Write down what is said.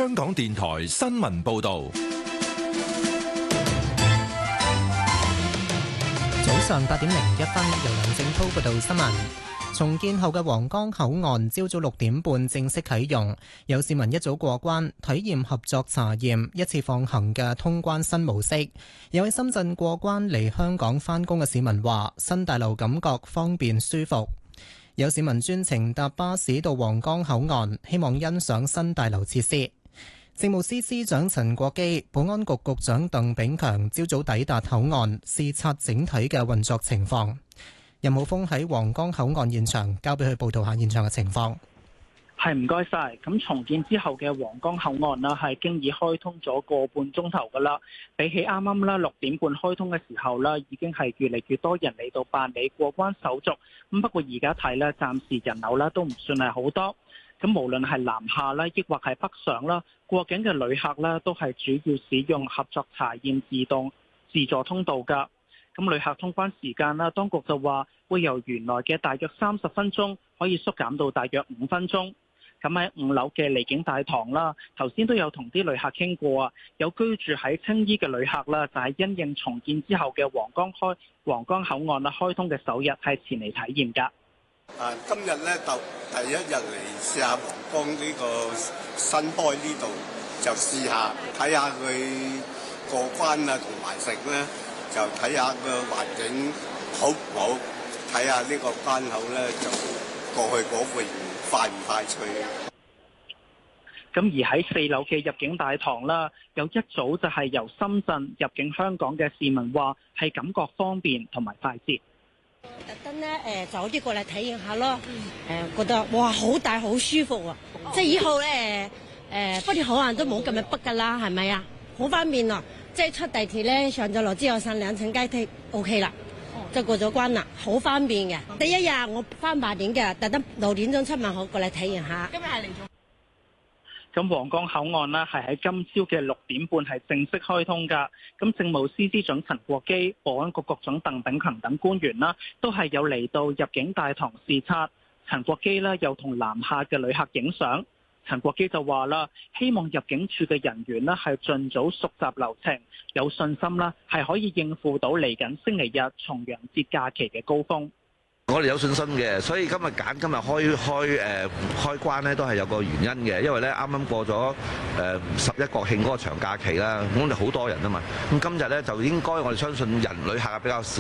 香港電台新聞報道。 早上8點01分，由梁正滔報道新聞。重建後嘅皇崗口岸朝早6點半正式啟用，有市民一早過關體驗合作查驗一次放行嘅通關新模式。有喺深圳過關嚟香港返工嘅市民話，新大樓感覺方便舒服。有市民專程搭巴士到皇崗口岸，希望欣賞新大樓設施。政務司司長陳國基、保安局局長鄧炳強朝早抵達口岸視察整體嘅運作情況。任浩峰喺皇崗口岸現場，交俾佢報道下現場嘅情況。 係，唔該晒。咁重建之後嘅皇崗口岸啦，係經已開通咗個半鐘頭噶啦。比起啱啱啦6點半開通嘅時候啦，已經係越嚟越多人嚟到辦理過關手續。咁不過而家睇咧，暫時人流啦都唔算係好多。咁無論係南下啦，抑或係北上啦，過境嘅旅客啦，都係主要使用合作查驗自助通道噶。咁旅客通關時間啦，當局就話會由原來嘅大約30分鐘可以縮減到大約5分鐘。咁喺5樓嘅離境大堂啦，頭先都有同啲旅客傾過啊，有居住喺青衣嘅旅客啦，就係因應重建之後嘅皇崗口岸啦開通嘅首日係前嚟體驗㗎。 今日咧就第一日嚟試下皇崗呢個新開呢度，就試下睇下佢過關啊，同埋食咧。就睇下個環境好唔好，睇下呢個關口咧就過去嗰邊快唔快脆。 咁而喺4樓嘅入境大堂啦，有一早就係由深圳入境香港嘅市民話係感覺方便同埋快捷。 特登咧早啲過嚟體驗下咯，覺得哇好大好舒服啊！即係以後咧北啲口岸都冇咁樣逼㗎啦，係咪啊？好方便啊！即係出地鐵咧，上咗樓之後上2層階梯 OK 啦，就過咗關啦，好方便嘅。第一日我翻8點嘅，特登6點鐘出門口過嚟體驗下。今日係嚟咗。 咁皇崗口岸呢係喺今朝嘅6點半係正式開通㗎。咁政務司司長陳國基、保安局局長鄧炳強等官員啦，都係有嚟到入境大堂視察。陳國基呢又同南下嘅旅客影相。陳國基就話啦，希望入境處嘅人員呢係盡早熟習流程，有信心啦係可以應付到嚟緊星期日重陽節假期嘅高峰。 我哋有信心嘅，所以今日開關咧都係有個原因嘅，因為咧啱啱過咗11國慶嗰個長假期啦，咁我哋好多人啊嘛，咁今日咧就應該我哋相信旅客比較少。